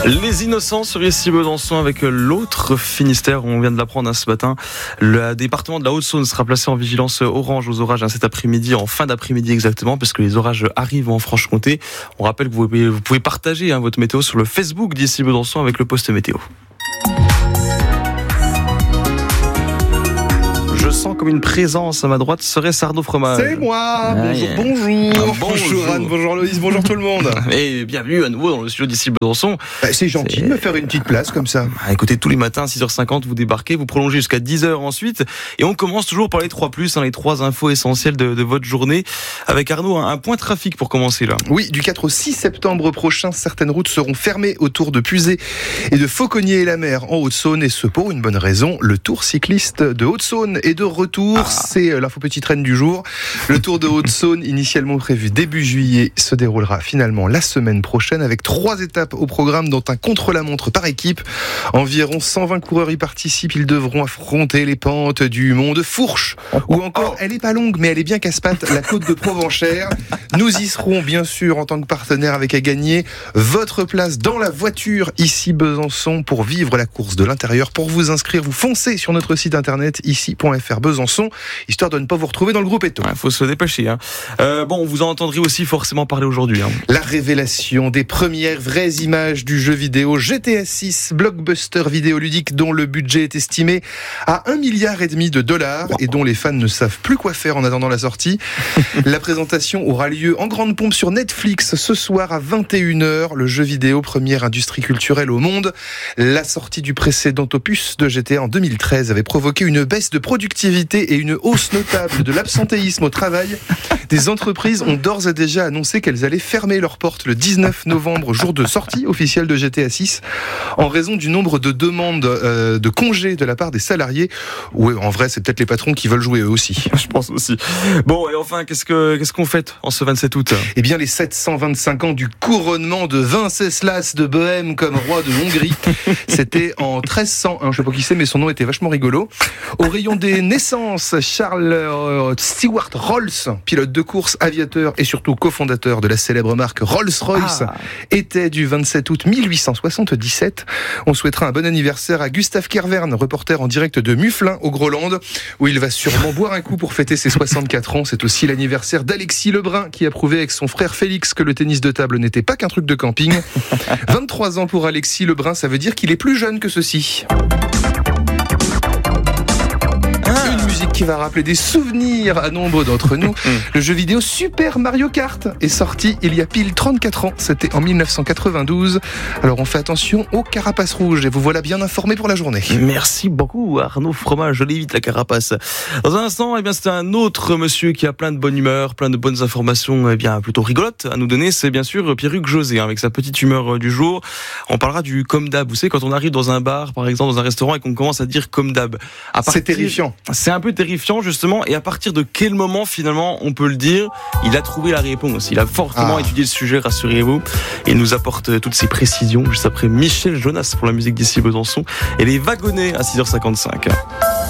Les innocents sur ici Besançon avec l'autre Finistère. On vient de l'apprendre ce matin. Le département de la Haute-Saône sera placé en vigilance orange aux orages cet après-midi, en fin d'après-midi exactement, parce que les orages arrivent en Franche-Comté. On rappelle que vous pouvez partager votre météo sur le Facebook d'ici Besançon avec le post météo. Je sens comme une présence à ma droite, serait-ce Arnaud Fromage? C'est moi. Bonjour Anne, bonjour Loïs, bonjour tout le monde. Et bienvenue à nouveau dans le studio d'ici Besançon. C'est gentil de me faire une petite place comme ça. Écoutez, tous les matins à 6h50, vous débarquez, vous prolongez jusqu'à 10h ensuite. Et on commence toujours par les 3+, les 3 infos essentielles de votre journée. Avec Arnaud, un point trafic pour commencer là. Oui, du 4 au 6 septembre prochain, certaines routes seront fermées autour de Puzet et de Fauconnier-et-la-Mer en Haute-Saône. Et ce pour une bonne raison, le Tour cycliste de Haute-Saône est de retour. C'est l'info petite reine du jour. Le Tour de Haute-Saône, initialement prévu début juillet, se déroulera finalement la semaine prochaine avec 3 étapes au programme, dont un contre-la-montre par équipe. Environ 120 coureurs y participent. Ils devront affronter les pentes du Mont de Fourche ou encore, elle est pas longue mais elle est bien casse-pattes, la côte de Provenchère. Nous y serons bien sûr en tant que partenaire avec à gagner votre place dans la voiture ici Besançon pour vivre la course de l'intérieur. Pour vous inscrire, vous foncez sur notre site internet ici.fr Besançon, histoire de ne pas vous retrouver dans le groupe Eto. Faut se dépêcher. Bon, vous en entendrez aussi forcément parler aujourd'hui. La révélation des premières vraies images du jeu vidéo GTA 6, blockbuster vidéoludique dont le budget est estimé à 1,5 milliard de dollars et dont les fans ne savent plus quoi faire en attendant la sortie. La présentation aura lieu en grande pompe sur Netflix ce soir à 21h. Le jeu vidéo, première industrie culturelle au monde. La sortie du précédent opus de GTA en 2013 avait provoqué une baisse de productivité et une hausse notable de l'absentéisme au travail. Des entreprises ont d'ores et déjà annoncé qu'elles allaient fermer leurs portes le 19 novembre, jour de sortie officielle de GTA 6, en raison du nombre de demandes de congés de la part des salariés. Oui, en vrai, c'est peut-être les patrons qui veulent jouer eux aussi. Je pense aussi. Bon, et enfin, qu'est-ce qu'on fête en ce 27 août ? Eh bien, les 725 ans du couronnement de Venceslas de Bohême comme roi de Hongrie. C'était en 1301, je sais pas qui c'est, mais son nom était vachement rigolo. Au rayon des naissances, Charles Stewart Rolls, pilote de course, aviateur et surtout cofondateur de la célèbre marque Rolls-Royce, était du 27 août 1877. On souhaitera un bon anniversaire à Gustave Kervern, reporter en direct de Mufflin au Groland, où il va sûrement boire un coup pour fêter ses 64 ans. C'est aussi l'anniversaire d'Alexis Lebrun, qui a prouvé avec son frère Félix que le tennis de table n'était pas qu'un truc de camping. 23 ans pour Alexis Lebrun, ça veut dire qu'il est plus jeune que ceux-ci. Une musique qui va rappeler des souvenirs à nombre d'entre nous. Le jeu vidéo Super Mario Kart est sorti il y a pile 34 ans. C'était en 1992. Alors on fait attention aux carapaces rouges et vous voilà bien informé pour la journée. Merci beaucoup Arnaud Fromage, je l'évite la carapace. Dans un instant, c'est un autre monsieur qui a plein de bonne humeur, plein de bonnes informations plutôt rigolotes à nous donner. C'est bien sûr Pierruc José avec sa petite humeur du jour. On parlera du comme d'hab. Vous savez, quand on arrive dans un bar, par exemple dans un restaurant et qu'on commence à dire comme d'hab. C'est terrifiant. C'est un peu terrifiant justement, et à partir de quel moment finalement on peut le dire? Il a trouvé la réponse, il a fortement étudié le sujet, rassurez-vous. Il nous apporte toutes ces précisions juste après Michel Jonas pour la musique d'ici Besançon et les wagonnets à 6h55.